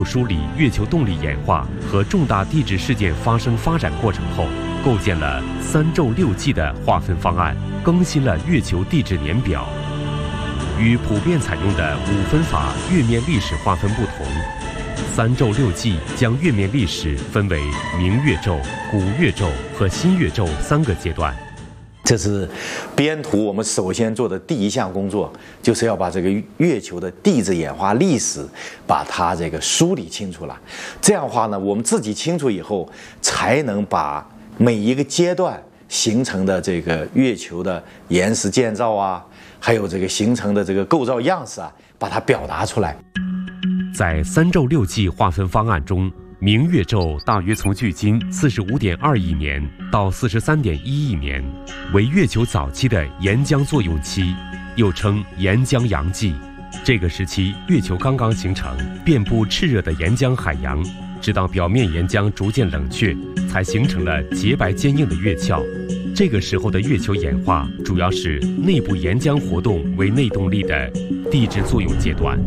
梳理月球动力演化和重大地质事件发展过程后，构建了3昼6季的划分方案，更新了月球地质年表。与普遍采用的5分法月面历史划分不同，3昼6季将月面历史分为明月昼、古月昼和新月昼3个阶段。 这是编图，我们首先做的第一项工作，就是要把这个月球的地质演化历史，把它这个梳理清楚了。这样的话呢，我们自己清楚以后，才能把每一个阶段形成的这个月球的岩石建造啊，还有这个形成的这个构造样式啊，把它表达出来。 在3昼6季划分方案中，明月昼大约从距今45.2亿年到43.1亿年，为月球早期的岩浆作用期，又称岩浆洋纪。这个时期，月球刚刚形成，遍布炽热的岩浆海洋，直到表面岩浆逐渐冷却，才形成了洁白坚硬的月壳。这个时候的月球演化主要是内部岩浆活动为内动力的地质作用阶段。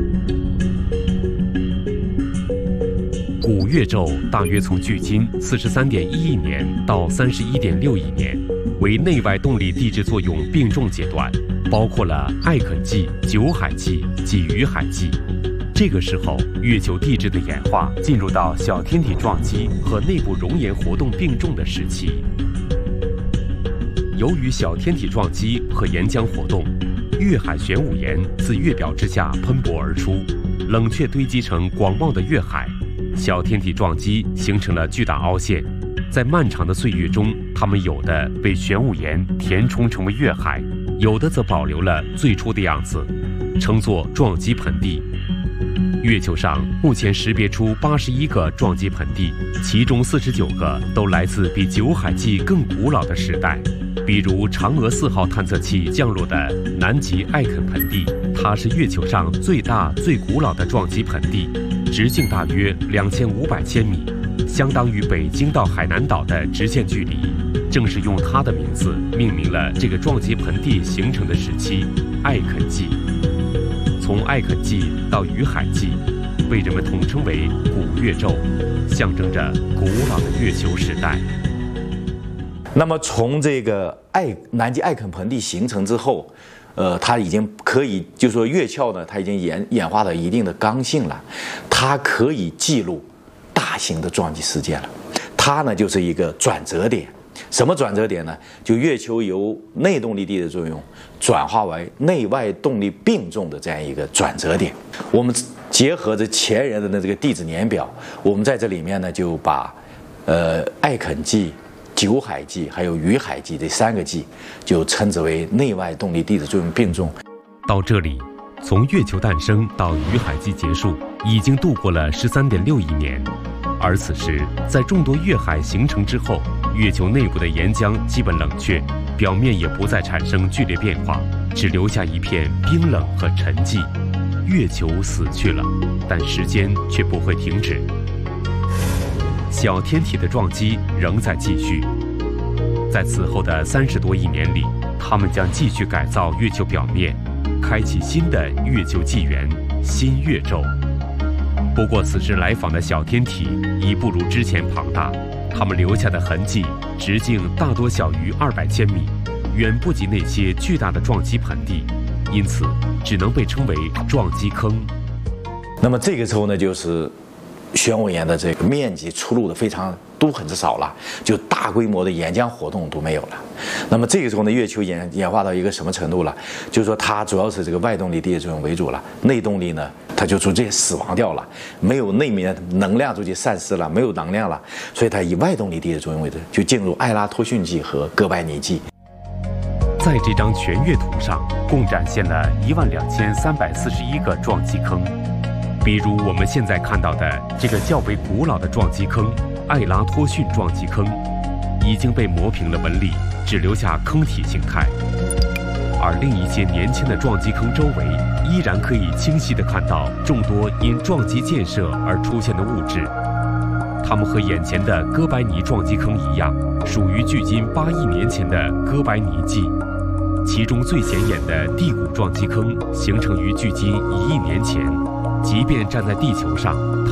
古月昼大约从距今43.1亿年到31.6亿年，为内外动力地质作用并重阶段，包括了艾肯纪、酒海纪及雨海纪。这个时候，月球地质的演化进入到小天体撞击和内部熔岩活动并重的时期。由于小天体撞击和岩浆活动，月海玄武岩自月表之下喷薄而出，冷却堆积成广袤的月海。小天体撞击形成了巨大凹陷，在漫长的岁月中，它们有的被玄武岩填充成为月海，有的则保留了最初的样子，称作撞击盆地。月球上目前识别出81个撞击盆地，其中49个都来自比酒海纪更古老的时代，比如嫦娥4号探测器降落的南极艾肯盆地，它是月球上最大最古老的撞击盆地，直径大约2500千米，相当于北京到海南岛的直线距离。正是用它的名字命名了这个撞击盆地形成的时期——艾肯纪。从艾肯纪到雨海纪，被人们统称为古月昼，象征着古老的月球时代。 那么从这个南极艾肯盆地形成之后，它已经可以，就是说月壳呢，它已经演化到一定的刚性了，它可以记录大型的撞击事件了。它呢就是一个转折点。什么转折点呢？就月球由内动力地的作用转化为内外动力并重的这样一个转折点。我们结合着前人的这个地质年表，我们在这里面呢就把艾肯纪、酒海纪还有雨海纪这3个纪就称之为内外动力地质作用并重。 到这里，从月球诞生到雨海纪结束，已经度过了13.6亿年。而此时，在众多月海形成之后，月球内部的岩浆基本冷却，表面也不再产生剧烈变化，只留下一片冰冷和沉寂。月球死去了，但时间却不会停止。小天体的撞击仍在继续，在此后的30多亿年里，它们将继续改造月球表面，开启新的月球纪元——新月昼。不过，此时来访的小天体已不如之前庞大，它们留下的痕迹直径大多小于200千米，远不及那些巨大的撞击盆地，因此只能被称为撞击坑。 那么这个时候呢，就是玄武岩的这个面积出露的都很少了，就大规模的岩浆活动都没有了。那么这个时候呢，月球演化到一个什么程度了？就是说它主要是这个外动力地质作用为主了，内动力呢它就逐渐死亡掉了，没有内面能量逐渐散失了，没有能量了，所以它以外动力地质作用为主，就进入艾拉托逊纪和哥白尼纪。 在这张全月图上，共展现了12341个撞击坑。比如我们现在看到的这个较为古老的撞击坑——艾拉托逊撞击坑，已经被磨平了纹理，只留下坑体形态。而另一些年轻的撞击坑周围，依然可以清晰地看到众多因撞击建设而出现的物质。它们和眼前的哥白尼撞击坑一样，属于距今8亿年前的哥白尼纪。其中最显眼的地谷撞击坑形成于距今1亿年前，即便站在地球上，